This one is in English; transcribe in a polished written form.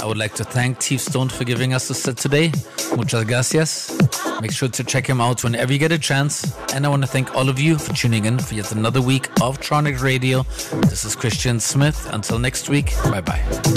would like to thank Tief Stone for giving us the set today. Muchas gracias. Make sure to check him out whenever you get a chance. And I want to thank all of you for tuning in for yet another week of Tronic Radio. This is Christian Smith. Until next week, bye-bye.